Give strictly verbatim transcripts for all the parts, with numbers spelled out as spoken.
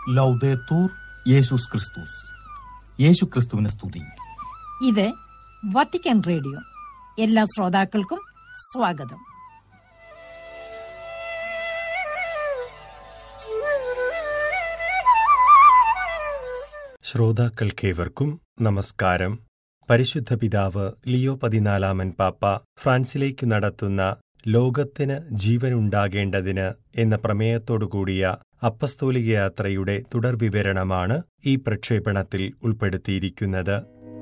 ലൗദേത്തൂർ യേശുസ് ക്രിസ്തുസ്. യേശു ക്രിസ്തുവിനെ സ്തുതി. ഇത് വത്തിക്കാൻ റേഡിയോ. എല്ലാ ശ്രോതാക്കൾക്കും സ്വാഗതം. ശ്രോതാക്കൾക്കേവർക്കും നമസ്കാരം. പരിശുദ്ധ പിതാവ് ലിയോ പതിനാലാമൻ പാപ്പ ഫ്രാൻസിലേക്കു നടത്തുന്ന ലോകത്തിന് ജീവനുണ്ടാകേണ്ടതിന് എന്ന പ്രമേയത്തോടുകൂടിയ അപ്പസ്തോലിക യാത്രയുടെ തുടർവിവരണമാണ് ഈ പ്രക്ഷേപണത്തിൽ ഉൾപ്പെടുത്തിയിരിക്കുന്നത്.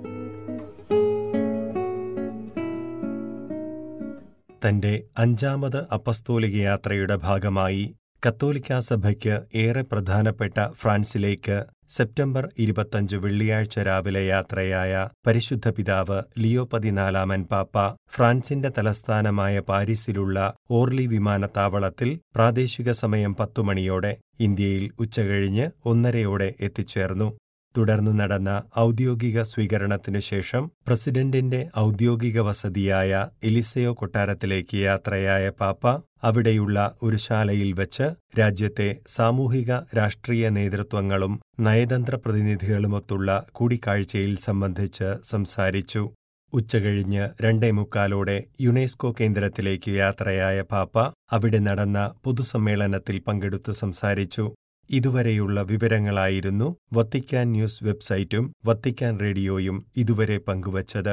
തന്റെ അഞ്ചാമത് അപ്പസ്തോലിക യാത്രയുടെ ഭാഗമായി കത്തോലിക്കാ സഭയ്ക്ക് ഏറെ പ്രധാനപ്പെട്ട ഫ്രാൻസിലേക്ക് സെപ്റ്റംബർ ഇരുപത്തഞ്ച് വെള്ളിയാഴ്ച രാവിലെ യാത്രയായ പരിശുദ്ധ പിതാവ് ലിയോ പതിനാലാമൻ പാപ്പ ഫ്രാൻസിന്റെ തലസ്ഥാനമായ പാരീസിലുള്ള ഓർലി വിമാനത്താവളത്തിൽ പ്രാദേശിക സമയം പത്തുമണിയോടെ ഇന്ത്യയിൽ ഉച്ചകഴിഞ്ഞ് ഒന്നരയോടെ എത്തിച്ചേർന്നു. തുടർന്നു നടന്ന ഔദ്യോഗിക സ്വീകരണത്തിനു ശേഷം പ്രസിഡന്റിന്റെ ഔദ്യോഗിക വസതിയായ എലിസയോ കൊട്ടാരത്തിലേക്ക് യാത്രയായ പാപ്പ അവിടെയുള്ള ഒരു ശാലയിൽ വച്ച് രാജ്യത്തെ സാമൂഹിക രാഷ്ട്രീയ നേതൃത്വങ്ങളും നയതന്ത്ര പ്രതിനിധികളുമൊത്തുള്ള കൂടിക്കാഴ്ചയിൽ സംബന്ധിച്ച് സംസാരിച്ചു. ഉച്ചകഴിഞ്ഞ് രണ്ടേ മുക്കാലോടെ യുനെസ്കോ കേന്ദ്രത്തിലേക്ക് യാത്രയായ പാപ്പ അവിടെ നടന്ന പൊതുസമ്മേളനത്തിൽ പങ്കെടുത്തു സംസാരിച്ചു. ഇതുവരെയുള്ള വിവരങ്ങളായിരുന്നു വത്തിക്കാൻ ന്യൂസ് വെബ്സൈറ്റും വത്തിക്കാൻ റേഡിയോയും ഇതുവരെ പങ്കുവച്ചത്.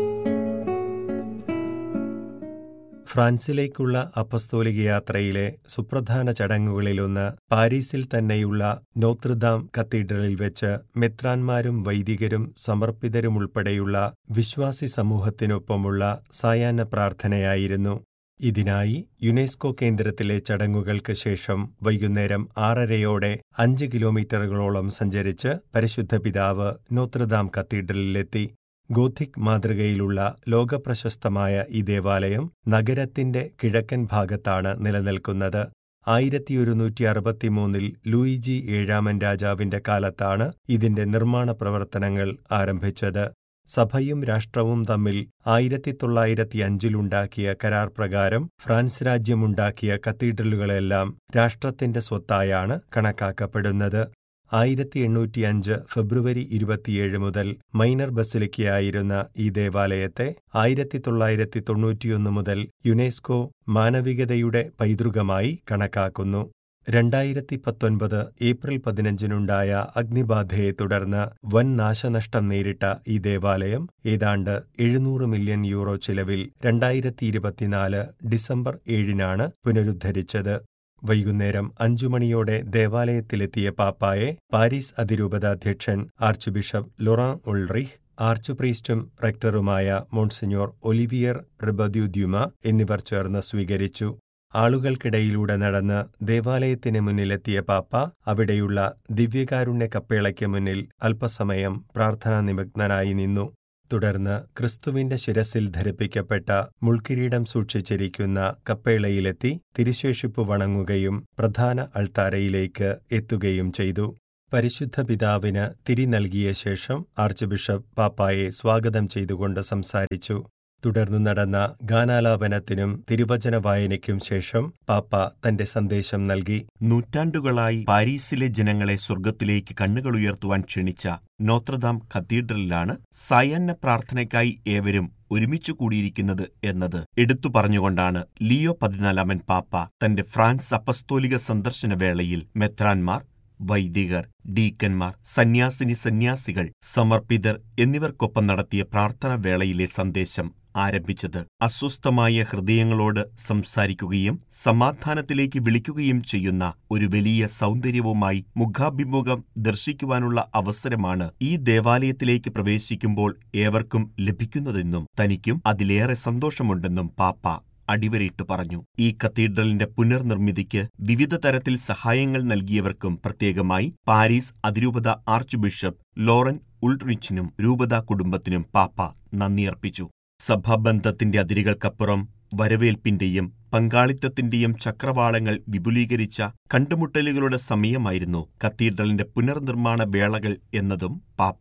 ഫ്രാൻസിലേക്കുള്ള അപ്പസ്തോലിക യാത്രയിലെ സുപ്രധാന ചടങ്ങുകളിലൊന്ന് പാരീസിൽ തന്നെയുള്ള നോത്രദാം കത്തീഡ്രലിൽ വെച്ച് മെത്രാന്മാരും വൈദികരും സമർപ്പിതരുമുൾപ്പെടെയുള്ള വിശ്വാസി സമൂഹത്തിനൊപ്പമുള്ള സായാഹ്ന പ്രാർത്ഥനയായിരുന്നു. ഇതിനായി യുനെസ്കോ കേന്ദ്രത്തിലെ ചടങ്ങുകൾക്ക് ശേഷം വൈകുന്നേരം ആറരയോടെ അഞ്ച് കിലോമീറ്ററുകളോളം സഞ്ചരിച്ച് പരിശുദ്ധ പിതാവ് നോത്രദാം കത്തീഡ്രലിലെത്തി. ഗോഥിക് മാതൃകയിലുള്ള ലോകപ്രശസ്തമായ ഈ ദേവാലയം നഗരത്തിന്റെ കിഴക്കൻ ഭാഗത്താണ് നിലനിൽക്കുന്നത്. ആയിരത്തി ഒരുന്നൂറ്റി അറുപത്തിമൂന്നിൽ ലൂയിജി ഏഴാമൻ രാജാവിന്റെ കാലത്താണ് ഇതിന്റെ നിർമ്മാണ പ്രവർത്തനങ്ങൾ ആരംഭിച്ചത്. സഭയും രാഷ്ട്രവും തമ്മിൽ ആയിരത്തി തൊള്ളായിരത്തി അഞ്ചിലുണ്ടാക്കിയ കരാർ പ്രകാരം ഫ്രാൻസ് രാജ്യമുണ്ടാക്കിയ കത്തീഡ്രലുകളെല്ലാം രാഷ്ട്രത്തിന്റെ സ്വത്തായാണ് കണക്കാക്കപ്പെടുന്നത്. ആയിരത്തി എണ്ണൂറ്റി അഞ്ച് ഫെബ്രുവരി ഇരുപത്തിയേഴ് മുതൽ മൈനർ ബസിലിക്കയായിരുന്ന ഈ ദേവാലയത്തെ ആയിരത്തി തൊള്ളായിരത്തി തൊണ്ണൂറ്റിയൊന്ന് മുതൽ യുനെസ്കോ മാനവികതയുടെ പൈതൃകമായി കണക്കാക്കുന്നു. രണ്ടായിരത്തി പത്തൊൻപത് ഏപ്രിൽ പതിനഞ്ചിനുണ്ടായ അഗ്നിബാധയെ തുടർന്ന് വൻ നാശനഷ്ടം നേരിട്ട ഈ ദേവാലയം ഏതാണ്ട് എഴുന്നൂറ് മില്യൺ യൂറോ ചിലവിൽ രണ്ടായിരത്തി ഇരുപത്തിനാല് ഡിസംബർ ഏഴിനാണ് പുനരുദ്ധരിച്ചത്. വൈകുന്നേരം അഞ്ചു മണിയോടെ ദേവാലയത്തിലെത്തിയ പാപ്പായെ Paris അതിരൂപതാധ്യക്ഷൻ arch bishop ലൊറാൻ ഉൾറിഹ്, arch പ്രീസ്റ്റും റെക്ടറുമായ monsignor Olivier റിബദ്യുദ്യുമ എന്നിവർ ചേർന്ന് സ്വീകരിച്ചു. ആളുകൾക്കിടയിലൂടെ നടന്ന് ദേവാലയത്തിന് മുന്നിലെത്തിയ പാപ്പ അവിടെയുള്ള ദിവ്യകാരുണ്യ കപ്പേളയ്ക്ക് മുന്നിൽ അല്പസമയം പ്രാർത്ഥനാ നിമഗ്നനായി നിന്നു. തുടർന്ന് ക്രിസ്തുവിന്റെ ശിരസിൽ ധരിപ്പിക്കപ്പെട്ട മുൾക്കിരീടം സൂക്ഷിച്ചിരിക്കുന്ന കപ്പേളയിലെത്തി തിരുശേഷിപ്പ് വണങ്ങുകയും പ്രധാന അൾത്താരയിലേക്ക് എത്തുകയും ചെയ്തു. പരിശുദ്ധ പിതാവിന് തിരി നൽകിയ ശേഷം ആർച്ച് ബിഷപ്പ് പാപ്പായെ സ്വാഗതം ചെയ്തുകൊണ്ട് സംസാരിച്ചു. തുടർന്നു നടന്ന ഗാനാലാപനത്തിനും തിരുവചന വായനയ്ക്കും ശേഷം പാപ്പ തന്റെ സന്ദേശം നൽകി. നൂറ്റാണ്ടുകളായി പാരീസിലെ ജനങ്ങളെ സ്വർഗത്തിലേക്ക് കണ്ണുകളുയർത്തുവാൻ ക്ഷണിച്ച നോത്രദാം കത്തീഡ്രലിലാണ് സായാഹ്ന പ്രാർത്ഥനയ്ക്കായി ഏവരും ഒരുമിച്ചു കൂടിയിരിക്കുന്നത് എന്നത് എടുത്തു പറഞ്ഞുകൊണ്ടാണ് ലിയോ പതിനാലാമൻ പാപ്പ തന്റെ ഫ്രാൻസ് അപ്പസ്തോലിക സന്ദർശന വേളയിൽ മെത്രാന്മാർ, വൈദികർ, ഡീക്കന്മാർ, സന്യാസിനി സന്യാസികൾ, സമർപ്പിതർ എന്നിവർക്കൊപ്പം നടത്തിയ പ്രാർത്ഥനാ വേളയിലെ സന്ദേശം ആരംഭിച്ചത്. അസ്വസ്ഥമായ ഹൃദയങ്ങളോട് സംസാരിക്കുകയും സമാധാനത്തിലേക്ക് വിളിക്കുകയും ചെയ്യുന്ന ഒരു വലിയ സൗന്ദര്യവുമായി മുഖാഭിമുഖം ദർശിക്കുവാനുള്ള അവസരമാണ് ഈ ദേവാലയത്തിലേക്ക് പ്രവേശിക്കുമ്പോൾ ഏവർക്കും ലഭിക്കുന്നതെന്നും തനിക്കും അതിലേറെ സന്തോഷമുണ്ടെന്നും പാപ്പ അടിവരയിട്ട് പറഞ്ഞു. ഈ കത്തീഡ്രലിന്റെ പുനർനിർമ്മിതിക്ക് വിവിധ തരത്തിൽ സഹായങ്ങൾ നൽകിയവർക്കും പ്രത്യേകമായി പാരീസ് അതിരൂപത ആർച്ച് ബിഷപ്പ് ലോറൻ ഉൾറിച്ചിനും രൂപതാ കുടുംബത്തിനും പാപ്പ നന്ദിയർപ്പിച്ചു. സഭാബന്ധത്തിന്റെ അതിരുകൾക്കപ്പുറം വരവേൽപ്പിന്റെയും പങ്കാളിത്തത്തിന്റെയും ചക്രവാളങ്ങൾ വിപുലീകരിച്ച കണ്ടുമുട്ടലുകളുടെ സമയമായിരുന്നു കത്തീഡ്രലിന്റെ പുനർനിർമ്മാണ വേളകൾ എന്നതും പാപ്പ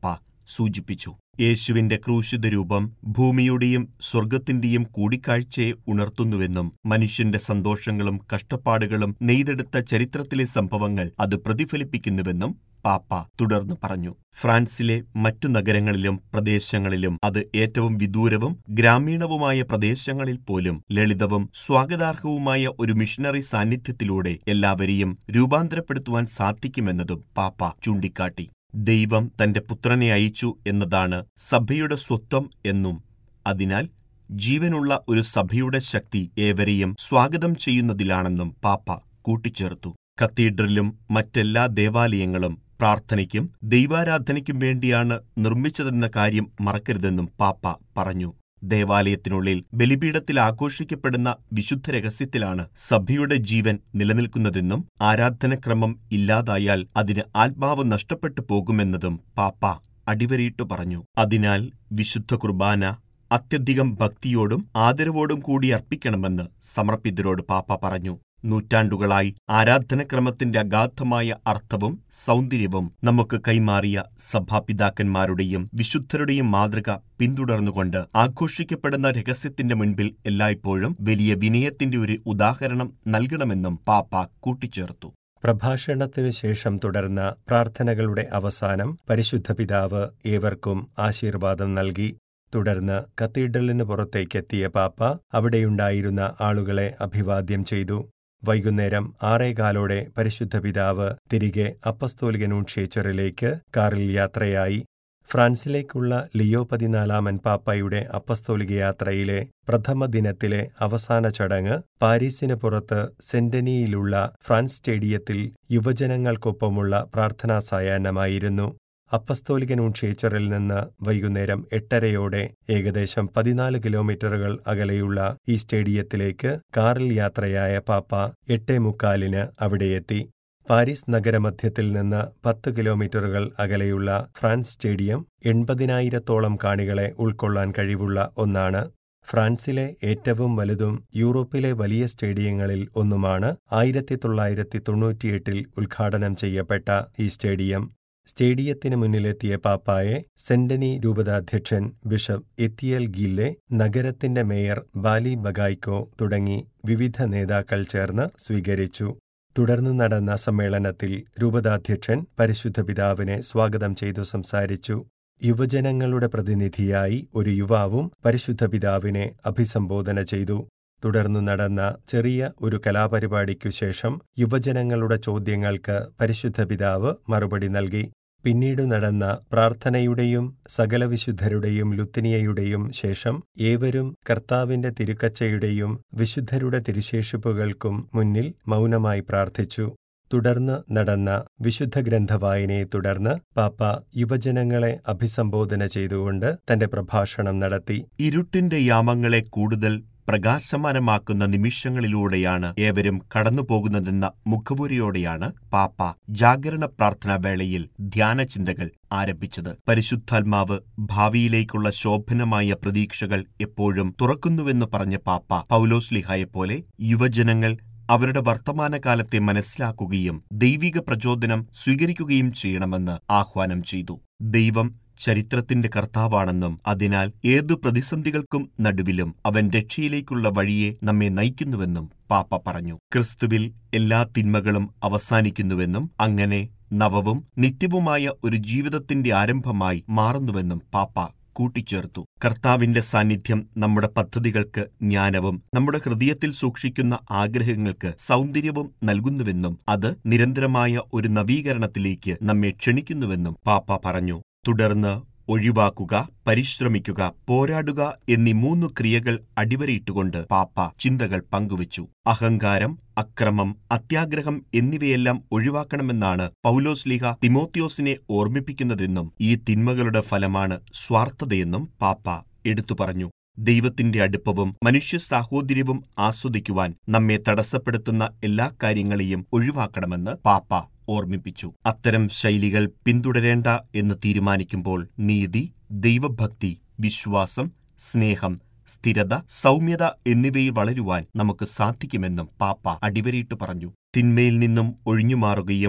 സൂചിപ്പിച്ചു. യേശുവിന്റെ ക്രൂശിത രൂപം ഭൂമിയുടെയും സ്വർഗത്തിന്റെയും കൂടിക്കാഴ്ചയെ ഉണർത്തുന്നുവെന്നും മനുഷ്യന്റെ സന്തോഷങ്ങളും കഷ്ടപ്പാടുകളും നെയ്തെടുത്ത ചരിത്രത്തിലെ സംഭവങ്ങൾ അത് പ്രതിഫലിപ്പിക്കുന്നുവെന്നും പാപ്പ തുടർന്ന് പറഞ്ഞു. ഫ്രാൻസിലെ മറ്റു നഗരങ്ങളിലും പ്രദേശങ്ങളിലും, അത് ഏറ്റവും വിദൂരവും ഗ്രാമീണവുമായ പ്രദേശങ്ങളിൽ പോലും ലളിതവും സ്വാഗതാർഹവുമായ ഒരു മിഷണറി സാന്നിധ്യത്തിലൂടെ എല്ലാവരെയും രൂപാന്തരപ്പെടുത്തുവാൻ സാധിക്കുമെന്നതും പാപ്പ ചൂണ്ടിക്കാട്ടി. ദൈവം തന്റെ പുത്രനെ അയച്ചു എന്നതാണ് സഭയുടെ സ്വത്വം എന്നും അതിനാൽ ജീവനുള്ള ഒരു സഭയുടെ ശക്തി ഏവരെയും സ്വാഗതം ചെയ്യുന്നതിലാണെന്നും പാപ്പ കൂട്ടിച്ചേർത്തു. കത്തീഡ്രലും മറ്റെല്ലാ ദേവാലയങ്ങളും പ്രാർത്ഥനയ്ക്കും ദൈവാരാധനയ്ക്കും വേണ്ടിയാണ് നിർമ്മിച്ചതെന്ന കാര്യം മറക്കരുതെന്നും പാപ്പ പറഞ്ഞു. ദേവാലയത്തിനുള്ളിൽ ബലിപീഠത്തിൽ ആഘോഷിക്കപ്പെടുന്ന വിശുദ്ധ രഹസ്യത്തിലാണ് സഭയുടെ ജീവൻ നിലനിൽക്കുന്നതെന്നും ആരാധനക്രമം ഇല്ലാതായാൽ അതിന് ആത്മാവ് നഷ്ടപ്പെട്ടു പോകുമെന്നതും പാപ്പ അടിവരയിട്ടു പറഞ്ഞു. അതിനാൽ വിശുദ്ധ കുർബാന അത്യധികം ഭക്തിയോടും ആദരവോടും കൂടി അർപ്പിക്കണമെന്ന് സമർപ്പിതരോട് പാപ്പ പറഞ്ഞു. നൂറ്റാണ്ടുകളായി ആരാധനക്രമത്തിന്റെ അഗാധമായ അർത്ഥവും സൗന്ദര്യവും നമുക്ക് കൈമാറിയ സഭാപിതാക്കന്മാരുടെയും വിശുദ്ധരുടെയും മാതൃക പിന്തുടർന്നുകൊണ്ട് ആഘോഷിക്കപ്പെടുന്ന രഹസ്യത്തിന്റെ മുൻപിൽ എല്ലായ്പ്പോഴും വലിയ വിനയത്തിന്റെ ഒരു ഉദാഹരണം നൽകണമെന്നും പാപ്പ കൂട്ടിച്ചേർത്തു. പ്രഭാഷണത്തിനു ശേഷം തുടർന്ന പ്രാർത്ഥനകളുടെ അവസാനം പരിശുദ്ധ പിതാവ് ഏവർക്കും ആശീർവാദം നൽകി. തുടർന്ന് കത്തീഡ്രലിന് പുറത്തേക്കെത്തിയ പാപ്പ അവിടെയുണ്ടായിരുന്ന ആളുകളെ അഭിവാദ്യം ചെയ്തു. വൈകുന്നേരം ആറേകാലോടെ പരിശുദ്ധ പിതാവ് തിരികെ അപ്പസ്തോലിക നൂൻഷ്യേച്ചറിലേക്ക് കാറിൽ യാത്രയായി. ഫ്രാൻസിലേക്കുള്ള ലിയോ പതിനാലാമൻ പാപ്പായുടെ അപ്പസ്തോലിക യാത്രയിലെ പ്രഥമ ദിനത്തിലെ അവസാന ചടങ്ങ് പാരീസിന് പുറത്ത് സെന്റനിയിലുള്ള ഫ്രാൻസ് സ്റ്റേഡിയത്തിൽ യുവജനങ്ങൾക്കൊപ്പമുള്ള പ്രാർത്ഥനാ സായാഹ്നമായിരുന്നു. അപ്പസ്തോലിക നൂൻഷ്യേച്ചറിൽ നിന്ന് വൈകുന്നേരം എട്ടരയോടെ ഏകദേശം പതിനാല് കിലോമീറ്ററുകൾ അകലെയുള്ള ഈ സ്റ്റേഡിയത്തിലേക്ക് കാറിൽ യാത്രയായ പാപ്പ എട്ടേ മുക്കാലിന് അവിടെയെത്തി. പാരീസ് നഗരമധ്യത്തിൽ നിന്ന് പത്ത് കിലോമീറ്ററുകൾ അകലെയുള്ള ഫ്രാൻസ് സ്റ്റേഡിയം എൺപതിനായിരത്തോളം കാണികളെ ഉൾക്കൊള്ളാൻ കഴിവുള്ള ഒന്നാണ്. ഫ്രാൻസിലെ ഏറ്റവും വലുതും യൂറോപ്പിലെ വലിയ സ്റ്റേഡിയങ്ങളിൽ ഒന്നുമാണ് ആയിരത്തി തൊള്ളായിരത്തി തൊണ്ണൂറ്റിയെട്ടിൽ ഉദ്ഘാടനം ചെയ്യപ്പെട്ട ഈ സ്റ്റേഡിയം. സ്റ്റേഡിയത്തിന് മുന്നിലെത്തിയ പാപ്പായെ സെന്റനി രൂപതാധ്യക്ഷൻ ബിഷപ്പ് എത്തിയേൽ ഗില്ലെ, നഗരത്തിന്റെ മേയർ ബാലി ബഗായ്ക്കോ തുടങ്ങി വിവിധ നേതാക്കൾ ചേർന്ന് സ്വീകരിച്ചു. തുടർന്നു നടന്ന സമ്മേളനത്തിൽ രൂപതാധ്യക്ഷൻ പരിശുദ്ധ പിതാവിനെ സ്വാഗതം ചെയ്തു സംസാരിച്ചു. യുവജനങ്ങളുടെ പ്രതിനിധിയായി ഒരു യുവാവും പരിശുദ്ധ പിതാവിനെ അഭിസംബോധന ചെയ്തു. തുടർന്നു നടന്ന ചെറിയ ഒരു കലാപരിപാടിക്കു ശേഷം യുവജനങ്ങളുടെ ചോദ്യങ്ങൾക്ക് പരിശുദ്ധ പിതാവ് മറുപടി നൽകി. പിന്നീടു നടന്ന പ്രാർത്ഥനയുടെയും സകല വിശുദ്ധരുടെയും ലുത്തിനിയയുടെയും ശേഷം ഏവരും കർത്താവിന്റെ തിരുക്കച്ചയുടെയും വിശുദ്ധരുടെ തിരുശേഷിപ്പുകൾക്കും മുന്നിൽ മൗനമായി പ്രാർത്ഥിച്ചു. തുടർന്ന് നടന്ന വിശുദ്ധ ഗ്രന്ഥവായനയെ തുടർന്ന് പാപ്പ യുവജനങ്ങളെ അഭിസംബോധന ചെയ്തുകൊണ്ട് തന്റെ പ്രഭാഷണം നടത്തി. ഇരുട്ടിന്റെ യാമങ്ങളെ കൂടുതൽ പ്രകാശമാനമാക്കുന്ന നിമിഷങ്ങളിലൂടെയാണ് ഏവരും കടന്നുപോകുന്നതെന്ന മുഖവുരയോടെയാണ് പാപ്പ ജാഗരണ പ്രാർത്ഥനാ വേളയിൽ ധ്യാനചിന്തകൾ ആരംഭിച്ചത്. പരിശുദ്ധാത്മാവ് ഭാവിയിലേക്കുള്ള ശോഭനമായ പ്രതീക്ഷകൾ എപ്പോഴും തുറക്കുന്നുവെന്ന് പറഞ്ഞ പാപ്പ പൗലോസ്ലീഹായെപ്പോലെ യുവജനങ്ങൾ അവരുടെ വർത്തമാനകാലത്തെ മനസ്സിലാക്കുകയും ദൈവിക പ്രചോദനം സ്വീകരിക്കുകയും ചെയ്യണമെന്ന് ആഹ്വാനം ചെയ്തു. ദൈവം ചരിത്രത്തിന്റെ കർത്താവാണെന്നും അതിനാൽ ഏതു പ്രതിസന്ധികൾക്കും നടുവിലും അവൻ രക്ഷയിലേക്കുള്ള വഴിയെ നമ്മെ നയിക്കുന്നുവെന്നും പാപ്പ പറഞ്ഞു. ക്രിസ്തുവിൽ എല്ലാ തിന്മകളും അവസാനിക്കുന്നുവെന്നും അങ്ങനെ നവവും നിത്യവുമായ ഒരു ജീവിതത്തിന്റെ ആരംഭമായി മാറുന്നുവെന്നും പാപ്പ കൂട്ടിച്ചേർത്തു. കർത്താവിന്റെ സാന്നിധ്യം നമ്മുടെ പദ്ധതികൾക്ക് ജ്ഞാനവും നമ്മുടെ ഹൃദയത്തിൽ സൂക്ഷിക്കുന്ന ആഗ്രഹങ്ങൾക്ക് സൗന്ദര്യവും നൽകുന്നുവെന്നും അത് നിരന്തരമായ ഒരു നവീകരണത്തിലേക്ക് നമ്മെ ക്ഷണിക്കുന്നുവെന്നും പാപ്പ പറഞ്ഞു. തുടർന്ന് ഒഴിവാക്കുക, പരിശ്രമിക്കുക, പോരാടുക എന്നീ മൂന്നു ക്രിയകൾ അടിവരയിട്ടുകൊണ്ട് പാപ്പ ചിന്തകൾ പങ്കുവച്ചു. അഹങ്കാരം, അക്രമം, അത്യാഗ്രഹം എന്നിവയെല്ലാം ഒഴിവാക്കണമെന്നാണ് പൗലോസ്ലീഹ തിമോത്തിയോസിനെ ഓർമ്മിപ്പിക്കുന്നതെന്നും ഈ തിന്മകളുടെ ഫലമാണ് സ്വാർത്ഥതയെന്നും പാപ്പ എടുത്തു പറഞ്ഞു. ദൈവത്തിന്റെ അടുപ്പവും മനുഷ്യ സാഹോദര്യവും ആസ്വദിക്കുവാൻ നമ്മെ തടസ്സപ്പെടുത്തുന്ന എല്ലാ കാര്യങ്ങളെയും ഒഴിവാക്കണമെന്ന് പാപ്പ ഓർമ്മിപ്പിച്ചു. അത്തരം ശൈലികൾ പിന്തുടരേണ്ട എന്ന് തീരുമാനിക്കുമ്പോൾ നീതി, ദൈവഭക്തി, വിശ്വാസം, സ്നേഹം, സ്ഥിരത, സൗമ്യത എന്നിവയിൽ വളരുവാൻ നമുക്ക് സാധിക്കുമെന്നും പാപ്പ അടിവരയിട്ട് പറഞ്ഞു. തിന്മയിൽ നിന്നും ഒഴിഞ്ഞുമാറുകയും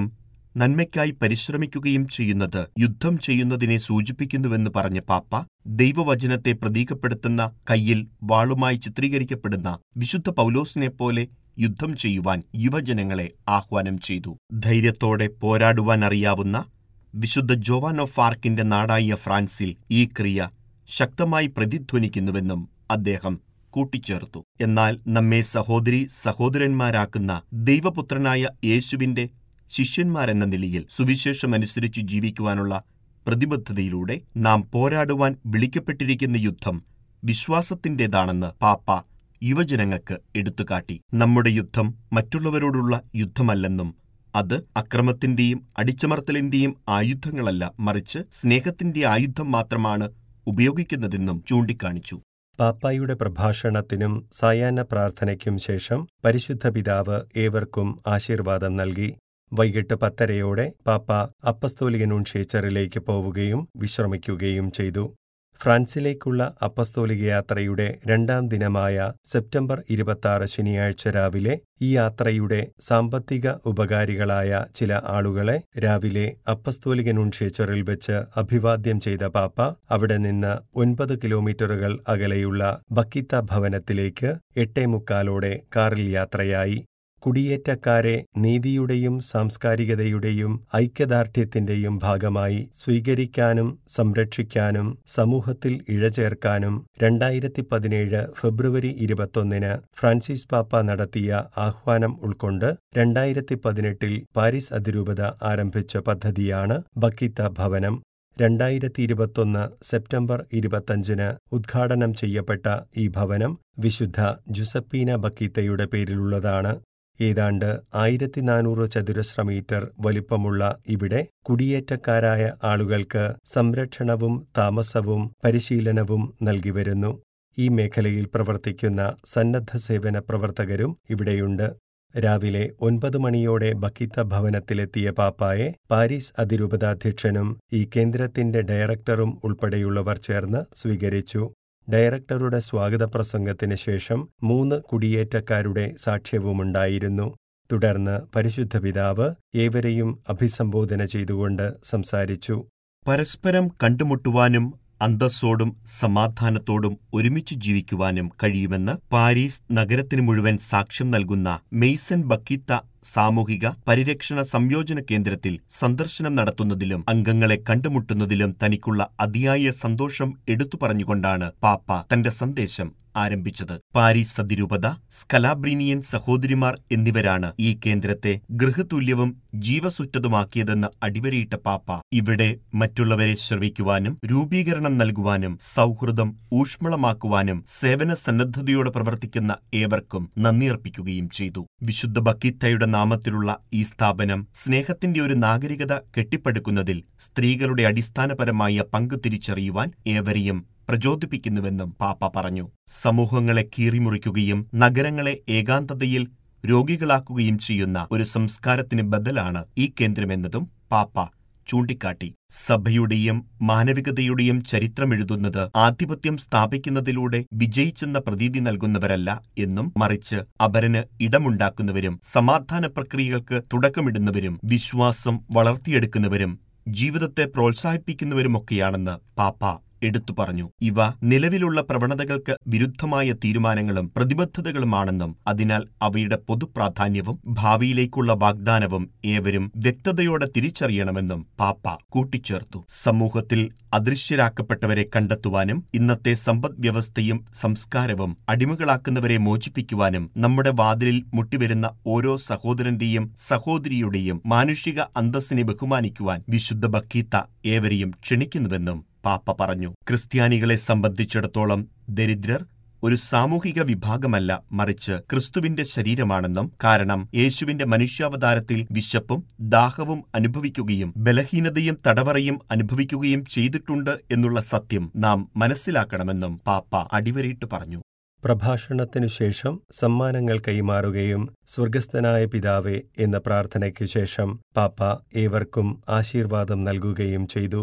നന്മയ്ക്കായി പരിശ്രമിക്കുകയും ചെയ്യുന്നത് യുദ്ധം ചെയ്യുന്നതിനെ സൂചിപ്പിക്കുന്നുവെന്ന് പറഞ്ഞ പാപ്പ, ദൈവവചനത്തെ പ്രതീകപ്പെടുത്തുന്ന കയ്യിൽ വാളുമായി ചിത്രീകരിക്കപ്പെടുന്ന വിശുദ്ധ പൗലോസിനെപ്പോലെ യുദ്ധം ചെയ്യുവാൻ യുവജനങ്ങളെ ആഹ്വാനം ചെയ്തു. ധൈര്യത്തോടെ പോരാടുവാൻ അറിയാവുന്ന വിശുദ്ധ ജോവാൻ ഓഫ് ആർക്കിന്റെ നാടായ ഫ്രാൻസിൽ ഈ ക്രിയ ശക്തമായി പ്രതിധ്വനിക്കുന്നുവെന്നും അദ്ദേഹം കൂട്ടിച്ചേർത്തു. എന്നാൽ നമ്മെ സഹോദരീ സഹോദരന്മാരാക്കുന്ന ദൈവപുത്രനായ യേശുവിന്റെ ശിഷ്യന്മാരെന്ന നിലയിൽ സുവിശേഷമനുസരിച്ച് ജീവിക്കുവാനുള്ള പ്രതിബദ്ധതയിലൂടെ നാം പോരാടുവാൻ വിളിക്കപ്പെട്ടിരിക്കുന്ന യുദ്ധം വിശ്വാസത്തിൻ്റെതാണെന്ന് പാപ്പ യുവജനങ്ങൾക്ക് എടുത്തുകാട്ടി. നമ്മുടെ യുദ്ധം മറ്റുള്ളവരോടുള്ള യുദ്ധമല്ലെന്നും അത് അക്രമത്തിന്റെയും അടിച്ചമർത്തലിന്റെയും ആയുധങ്ങളല്ല, മറിച്ച് സ്നേഹത്തിന്റെ ആയുധം മാത്രമാണ് ഉപയോഗിക്കുന്നതെന്നും ചൂണ്ടിക്കാണിച്ചു. പാപ്പായുടെ പ്രഭാഷണത്തിനും സായാഹ്ന പ്രാർത്ഥനയ്ക്കും ശേഷം പരിശുദ്ധ പിതാവ് ഏവർക്കും ആശീർവാദം നൽകി. വൈകിട്ട് പത്തരയോടെ പാപ്പ അപ്പസ്തോലിക നൂൻഷ്യേച്ചറിലേക്ക് പോവുകയും വിശ്രമിക്കുകയും ചെയ്തു. ഫ്രാൻസിലേക്കുള്ള അപ്പസ്തോലിക യാത്രയുടെ രണ്ടാം ദിനമായ സെപ്റ്റംബർ ഇരുപത്തിയാറ് ശനിയാഴ്ച രാവിലെ ഈ യാത്രയുടെ സാമ്പത്തിക ഉപകാരികളായ ചില ആളുകളെ രാവിലെ അപ്പസ്തോലിക നൂൻഷ്യേച്ചറിൽ വെച്ച് അഭിവാദ്യം ചെയ്ത പാപ്പ അവിടെ നിന്ന് ഒൻപത് കിലോമീറ്ററുകൾ അകലെയുള്ള ബക്കിത്ത ഭവനത്തിലേക്ക് എട്ടേ മുക്കാലോടെ കാറിൽ യാത്രയായി. കുടിയേറ്റക്കാരെ നീതിയുടെയും സാംസ്കാരികതയുടെയും ഐക്യദാർഢ്യത്തിന്റെയും ഭാഗമായി സ്വീകരിക്കാനും സംരക്ഷിക്കാനും സമൂഹത്തിൽ ഇഴചേർക്കാനും രണ്ടായിരത്തി പതിനേഴ് ഫെബ്രുവരി ഇരുപത്തൊന്നിന് ഫ്രാൻസിസ് പാപ്പ നടത്തിയ ആഹ്വാനം ഉൾക്കൊണ്ട് രണ്ടായിരത്തി പതിനെട്ടിൽ പാരീസ് അതിരൂപത ആരംഭിച്ച പദ്ധതിയാണ് ബക്കിത്ത ഭവനം. രണ്ടായിരത്തി ഇരുപത്തൊന്ന് സെപ്റ്റംബർ ഇരുപത്തഞ്ചിന് ഉദ്ഘാടനം ചെയ്യപ്പെട്ട ഈ ഭവനം വിശുദ്ധ ജുസപ്പീന ബക്കിത്തയുടെ പേരിലുള്ളതാണ്. ഏതാണ്ട് ആയിരത്തി നാനൂറ് ചതുരശ്ര മീറ്റർ വലിപ്പമുള്ള ഇവിടെ കുടിയേറ്റക്കാരായ ആളുകൾക്ക് സംരക്ഷണവും താമസവും പരിശീലനവും നൽകിവരുന്നു. ഈ മേഖലയിൽ പ്രവർത്തിക്കുന്ന സന്നദ്ധ സേവന പ്രവർത്തകരും ഇവിടെയുണ്ട്. രാവിലെ ഒൻപത് മണിയോടെ ബക്കിത്ത ഭവനത്തിലെത്തിയ പാപ്പായെ പാരീസ് അതിരൂപതാധ്യക്ഷനും ഈ കേന്ദ്രത്തിന്റെ ഡയറക്ടറും ഉൾപ്പെടെയുള്ളവർ ചേർന്ന് സ്വീകരിച്ചു. ഡയറക്ടറുടെ സ്വാഗത പ്രസംഗത്തിന് ശേഷം മൂന്ന് കുടിയേറ്റക്കാരുടെ സാക്ഷ്യവുമുണ്ടായിരുന്നു. തുടർന്ന് പരിശുദ്ധ പിതാവ് ഏവരെയും അഭിസംബോധന ചെയ്തുകൊണ്ട് സംസാരിച്ചു. പരസ്പരം കണ്ടുമുട്ടുവാനും അന്തസ്സോടും സമാധാനത്തോടും ഒരുമിച്ച് ജീവിക്കുവാനും കഴിയുമെന്ന് പാരീസ് നഗരത്തിന് മുഴുവൻ സാക്ഷ്യം നൽകുന്ന മെയ്സൺ ബക്കിത്ത സാമൂഹിക പരിരക്ഷണ സംയോജന കേന്ദ്രത്തിൽ സന്ദർശനം നടത്തുന്നതിലും അംഗങ്ങളെ കണ്ടുമുട്ടുന്നതിലും തനിക്കുള്ള അതിയായ സന്തോഷം എടുത്തു പറഞ്ഞുകൊണ്ടാണ് പാപ്പ തന്റെ സന്ദേശം ആരംഭിച്ചത്. പാരീസ് അതിരൂപത, സ്കലാബ്രീനിയൻ സഹോദരിമാർ എന്നിവരാണ് ഈ കേന്ദ്രത്തെ ഗൃഹതുല്യവും ജീവസുറ്റതുമാക്കിയതെന്ന് അടിവരയിട്ട പാപ്പ ഇവിടെ മറ്റുള്ളവരെ ശ്രവിക്കുവാനും രൂപീകരണം നൽകുവാനും സൗഹൃദം ഊഷ്മളമാക്കുവാനും സേവന സന്നദ്ധതയോടെ പ്രവർത്തിക്കുന്ന ഏവർക്കും നന്ദിയർപ്പിക്കുകയും ചെയ്തു. വിശുദ്ധ ബക്കിത്തയുടെ നാമത്തിലുള്ള ഈ സ്ഥാപനം സ്നേഹത്തിന്റെ ഒരു നാഗരികത കെട്ടിപ്പടുക്കുന്നതിൽ സ്ത്രീകളുടെ അടിസ്ഥാനപരമായ പങ്ക് തിരിച്ചറിയുവാൻ ഏവരെയും പ്രചോദിപ്പിക്കുന്നുവെന്നും പാപ്പ പറഞ്ഞു. സമൂഹങ്ങളെ കീറിമുറിക്കുകയും നഗരങ്ങളെ ഏകാന്തതയിൽ രോഗികളാക്കുകയും ചെയ്യുന്ന ഒരു സംസ്കാരത്തിന് ബദലാണ് ഈ കേന്ദ്രമെന്നതും പാപ്പ ചൂണ്ടിക്കാട്ടി. സഭയുടെയും മാനവികതയുടെയും ചരിത്രമെഴുതുന്നത് ആധിപത്യം സ്ഥാപിക്കുന്നതിലൂടെ വിജയിച്ചെന്ന പ്രതീതി നൽകുന്നവരല്ല എന്നും, മറിച്ച് അപരന് ഇടമുണ്ടാക്കുന്നവരും സമാധാന പ്രക്രിയകൾക്ക് തുടക്കമിടുന്നവരും വിശ്വാസം വളർത്തിയെടുക്കുന്നവരും ജീവിതത്തെ പ്രോത്സാഹിപ്പിക്കുന്നവരുമൊക്കെയാണെന്ന് പാപ്പ എടുത്തു പറഞ്ഞു. ഇവ നിലവിലുള്ള പ്രവണതകൾക്ക് വിരുദ്ധമായ തീരുമാനങ്ങളും പ്രതിബദ്ധതകളുമാണെന്നും അതിനാൽ അവയുടെ പൊതുപ്രാധാന്യവും ഭാവിയിലേക്കുള്ള വാഗ്ദാനവും ഏവരും വ്യക്തതയോടെ തിരിച്ചറിയണമെന്നും പാപ്പ കൂട്ടിച്ചേർത്തു. സമൂഹത്തിൽ അദൃശ്യരാക്കപ്പെട്ടവരെ കണ്ടെത്തുവാനും ഇന്നത്തെ സമ്പദ് വ്യവസ്ഥയും സംസ്കാരവും അടിമകളാക്കുന്നവരെ മോചിപ്പിക്കുവാനും നമ്മുടെ വാതിലിൽ മുട്ടിവരുന്ന ഓരോ സഹോദരന്റെയും സഹോദരിയുടെയും മാനുഷിക അന്തസ്സിനെ ബഹുമാനിക്കുവാൻ വിശുദ്ധ ബക്കിത്ത ഏവരെയും ക്ഷണിക്കുന്നുവെന്നും പാപ്പ പറഞ്ഞു. ക്രിസ്ത്യാനികളെ സംബന്ധിച്ചിടത്തോളം ദരിദ്രർ ഒരു സാമൂഹിക വിഭാഗമല്ല, മറിച്ച് ക്രിസ്തുവിന്റെ ശരീരമാണെന്നും, കാരണം യേശുവിന്റെ മനുഷ്യാവതാരത്തിൽ വിശപ്പും ദാഹവും അനുഭവിക്കുകയും ബലഹീനതയും തടവറയും അനുഭവിക്കുകയും ചെയ്തിട്ടുണ്ട് എന്നുള്ള സത്യം നാം മനസ്സിലാക്കണമെന്നും പാപ്പ അടിവരയിട്ട് പറഞ്ഞു. പ്രഭാഷണത്തിനു ശേഷം സമ്മാനങ്ങൾ കൈമാറുകയും സ്വർഗസ്ഥനായ പിതാവേ എന്ന പ്രാർത്ഥനയ്ക്കു ശേഷം പാപ്പ ഏവർക്കും ആശീർവാദം നൽകുകയും ചെയ്തു.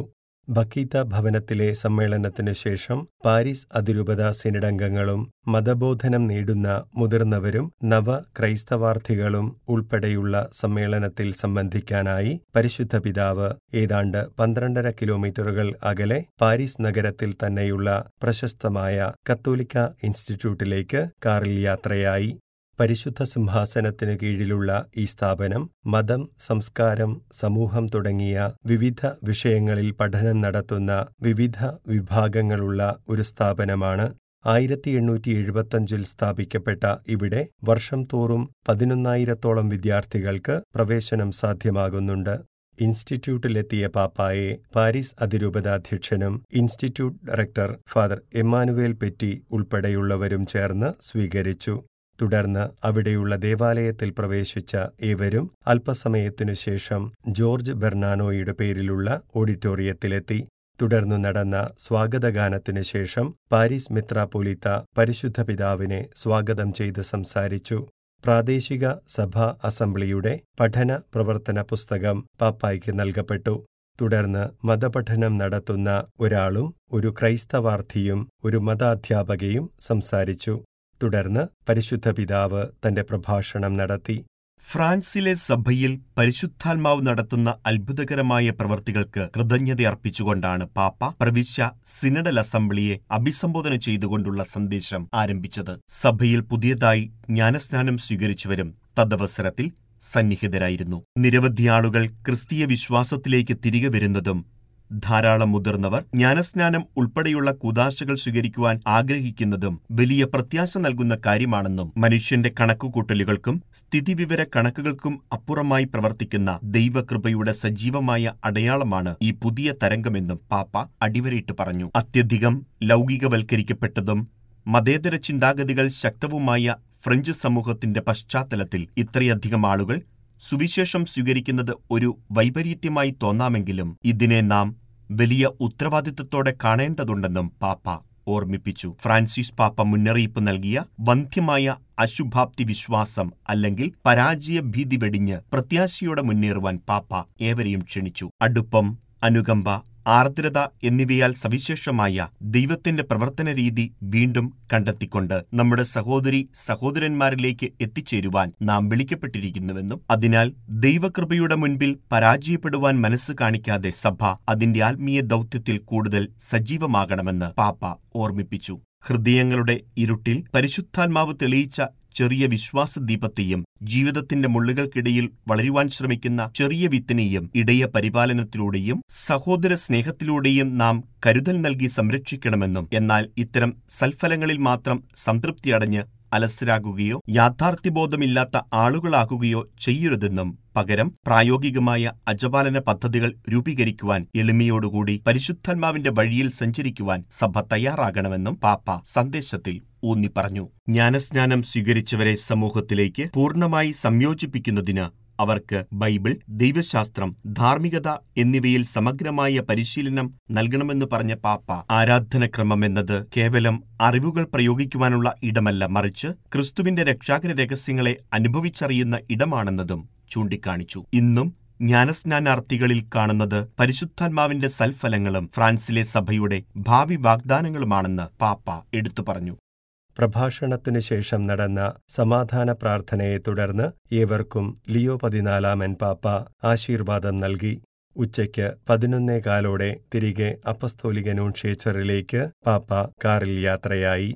ബക്കീത്ത ഭവനത്തിലെ സമ്മേളനത്തിനു ശേഷം പാരീസ് അതിരൂപത സിനഡംഗങ്ങളും മതബോധനം നേടുന്ന മുതിർന്നവരും നവ ക്രൈസ്തവാർത്ഥികളും ഉൾപ്പെടെയുള്ള സമ്മേളനത്തിൽ സംബന്ധിക്കാനായി പരിശുദ്ധ പിതാവ് ഏതാണ്ട് പന്ത്രണ്ടര കിലോമീറ്ററുകൾ അകലെ പാരീസ് നഗരത്തിൽ തന്നെയുള്ള പ്രശസ്തമായ കത്തോലിക്ക ഇൻസ്റ്റിറ്റ്യൂട്ടിലേക്ക് കാറിൽ യാത്രയായി. പരിശുദ്ധ സിംഹാസനത്തിനു കീഴിലുള്ള ഈ സ്ഥാപനം മതം, സംസ്കാരം, സമൂഹം തുടങ്ങിയ വിവിധ വിഷയങ്ങളിൽ പഠനം നടത്തുന്ന വിവിധ വിഭാഗങ്ങളുള്ള ഒരു സ്ഥാപനമാണ്. ആയിരത്തി എണ്ണൂറ്റി എഴുപത്തഞ്ചിൽ സ്ഥാപിക്കപ്പെട്ട ഇവിടെ വർഷം തോറും പതിനൊന്നായിരത്തോളം വിദ്യാർത്ഥികൾക്ക് പ്രവേശനം സാധ്യമാകുന്നുണ്ട്. ഇൻസ്റ്റിറ്റ്യൂട്ടിലെത്തിയ പാപ്പായെ Paris അതിരൂപതാധ്യക്ഷനും institute director father Emmanuel petty ഉൾപ്പെടെയുള്ളവരും ചേർന്ന് സ്വീകരിച്ചു. തുടർന്ന് അവിടെയുള്ള ദേവാലയത്തിൽ പ്രവേശിച്ച ഏവരും അല്പസമയത്തിനു ശേഷം ജോർജ് ബെർണാനോയുടെ പേരിലുള്ള ഓഡിറ്റോറിയത്തിലെത്തി. തുടർന്നു നടന്ന സ്വാഗതഗാനത്തിനു ശേഷം പാരീസ് മെത്രാപ്പൊലീത്ത പരിശുദ്ധ പിതാവിനെ സ്വാഗതം ചെയ്ത് സംസാരിച്ചു. പ്രാദേശിക സഭാ അസംബ്ലിയുടെ പഠന പ്രവർത്തന പുസ്തകം പാപ്പായ്ക്ക് നൽകപ്പെട്ടു. തുടർന്ന് മതപഠനം നടത്തുന്ന ഒരാളും ഒരു ക്രൈസ്തവാർത്ഥിയും ഒരു മതാധ്യാപകയും സംസാരിച്ചു. തുടർന്ന് പരിശുദ്ധ പിതാവ് തന്റെ പ്രഭാഷണം നടത്തി. ഫ്രാൻസിലെ സഭയിൽ പരിശുദ്ധാത്മാവ് നടത്തുന്ന അത്ഭുതകരമായ പ്രവൃത്തികൾക്ക് കൃതജ്ഞതയർപ്പിച്ചുകൊണ്ടാണ് പാപ്പ പ്രവിശ്യ സിനഡൽ അസംബ്ലിയെ അഭിസംബോധന ചെയ്തുകൊണ്ടുള്ള സന്ദേശം ആരംഭിച്ചത്. സഭയിൽ പുതിയതായി ജ്ഞാനസ്നാനം സ്വീകരിച്ചവരും തദവസരത്തിൽ സന്നിഹിതരായിരുന്നു. നിരവധി ആളുകൾ ക്രിസ്തീയ വിശ്വാസത്തിലേക്ക് തിരികെ വരുന്നതും ധാരാളം മുതിർന്നവർ ജ്ഞാനസ്നാനം ഉൾപ്പെടെയുള്ള കൂദാശകൾ സ്വീകരിക്കുവാൻ ആഗ്രഹിക്കുന്നതും വലിയ പ്രത്യാശ നൽകുന്ന കാര്യമാണെന്നും മനുഷ്യന്റെ കണക്കുകൂട്ടലുകൾക്കും സ്ഥിതിവിവര കണക്കുകൾക്കും അപ്പുറമായി പ്രവർത്തിക്കുന്ന ദൈവകൃപയുടെ സജീവമായ അടയാളമാണ് ഈ പുതിയ തരംഗമെന്നും പാപ്പ അടിവരയിട്ട് പറഞ്ഞു. അത്യധികം ലൗകികവൽക്കരിക്കപ്പെട്ടതും മതേതര ചിന്താഗതികൾ ശക്തവുമായ ഫ്രഞ്ച് സമൂഹത്തിന്റെ പശ്ചാത്തലത്തിൽ ഇത്രയധികം ആളുകൾ സുവിശേഷം സ്വീകരിക്കുന്നത് ഒരു വൈപരീത്യമായി തോന്നാമെങ്കിലും ഇതിനെ നാം വലിയ ഉത്തരവാദിത്വത്തോടെ കാണേണ്ടതുണ്ടെന്നും പാപ്പ ഓർമ്മിപ്പിച്ചു. ഫ്രാൻസിസ് പാപ്പ മുന്നറിയിപ്പ് നൽകിയ വന്ധ്യമായ അശുഭാപ്തി വിശ്വാസം അല്ലെങ്കിൽ പരാജയ ഭീതി വെടിഞ്ഞ് പ്രത്യാശയോടെ മുന്നേറുവാൻ പാപ്പ ഏവരെയും ക്ഷണിച്ചു. അടുപ്പം, അനുകമ്പ, ആർദ്രത എന്നിവയാൽ സവിശേഷമായ ദൈവത്തിന്റെ പ്രവർത്തന രീതി വീണ്ടും കണ്ടെത്തിക്കൊണ്ട് നമ്മുടെ സഹോദരി സഹോദരന്മാരിലേക്ക് എത്തിച്ചേരുവാൻ നാം വിളിക്കപ്പെട്ടിരിക്കുന്നുവെന്നും അതിനാൽ ദൈവകൃപയുടെ മുൻപിൽ പരാജയപ്പെടുവാൻ മനസ്സ് കാണിക്കാതെ സഭ അതിന്റെ ആത്മീയ ദൗത്യത്തിൽ കൂടുതൽ സജീവമാകണമെന്ന് പാപ്പ ഓർമ്മിപ്പിച്ചു. ഹൃദയങ്ങളുടെ ഇരുട്ടിൽ പരിശുദ്ധാത്മാവ് തെളിയിച്ച ചെറിയ വിശ്വാസദീപത്തെയും ജീവിതത്തിന്റെ മുള്ളുകൾക്കിടയിൽ വളരുവാൻ ശ്രമിക്കുന്ന ചെറിയ വിത്തിനെയും ഇടയ പരിപാലനത്തിലൂടെയും സഹോദര സ്നേഹത്തിലൂടെയും നാം കരുതൽ നൽകി സംരക്ഷിക്കണമെന്നും എന്നാൽ ഇത്തരം സൽഫലങ്ങളിൽ മാത്രം സംതൃപ്തിയടഞ്ഞ് അലസരാകുകയോ യാഥാർത്ഥ്യബോധമില്ലാത്ത ആളുകളാകുകയോ ചെയ്യരുതെന്നും പകരം പ്രായോഗികമായ അജപാലന പദ്ധതികൾ രൂപീകരിക്കുവാൻ എളിമയോടുകൂടി പരിശുദ്ധാത്മാവിന്റെ വഴിയിൽ സഞ്ചരിക്കുവാൻ സഭ തയ്യാറാകണമെന്നും പാപ്പ സന്ദേശത്തിൽ ഊന്നിപ്പറഞ്ഞു. ജ്ഞാനസ്നാനം സ്വീകരിച്ചവരെ സമൂഹത്തിലേക്ക് പൂർണ്ണമായി സംയോജിപ്പിക്കുന്നതിന് അവർക്ക് ബൈബിൾ, ദൈവശാസ്ത്രം, ധാർമ്മികത എന്നിവയിൽ സമഗ്രമായ പരിശീലനം നൽകണമെന്ന് പറഞ്ഞ പാപ്പ ആരാധനക്രമം എന്നത് കേവലം അറിവുകൾ പ്രയോഗിക്കുവാനുള്ള ഇടമല്ല, മറിച്ച് ക്രിസ്തുവിന്റെ രക്ഷാകര രഹസ്യങ്ങളെ അനുഭവിച്ചറിയുന്ന ഇടമാണെന്നതും ചൂണ്ടിക്കാണിച്ചു. ഇന്നും ജ്ഞാനസ്നാനാർത്ഥികളിൽ കാണുന്നത് പരിശുദ്ധാത്മാവിന്റെ സൽഫലങ്ങളും ഫ്രാൻസിലെ സഭയുടെ ഭാവി വാഗ്ദാനങ്ങളുമാണെന്ന് പാപ്പ എടുത്തു പറഞ്ഞു. പ്രഭാഷണത്തിനു ശേഷം നടന്ന സമാധാന പ്രാർത്ഥനയെ തുടർന്ന് ഏവർക്കും ലിയോ പതിനാലാമൻ പാപ്പ ആശീർവാദം നൽകി. ഉച്ചയ്ക്ക് പതിനൊന്നേകാലോടെ തിരികെ അപ്പസ്തോലിക നൂൺഷ്യേച്ചറിലേക്ക് പാപ്പ കാറിൽ യാത്രയായി.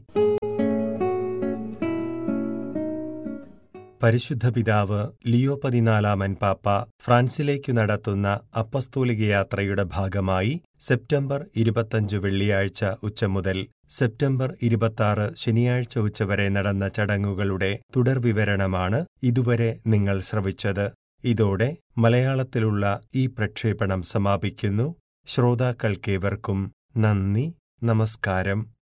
പരിശുദ്ധ പിതാവ് ലിയോ പതിനാലാമൻ പാപ്പ ഫ്രാൻസിലേക്കു നടത്തുന്ന അപ്പസ്തോലിക യാത്രയുടെ ഭാഗമായി സെപ്റ്റംബർ ഇരുപത്തഞ്ച് വെള്ളിയാഴ്ച ഉച്ച മുതൽ സെപ്റ്റംബർ ഇരുപത്താറ് ശനിയാഴ്ച ഉച്ചവരെ നടന്ന ചടങ്ങുകളുടെ തുടർവിവരണമാണ് ഇതുവരെ നിങ്ങൾ ശ്രവിച്ചത്. ഇതോടെ മലയാളത്തിലുള്ള ഈ പ്രക്ഷേപണം സമാപിക്കുന്നു. ശ്രോതാക്കൾക്കേവർക്കും നന്ദി, നമസ്കാരം.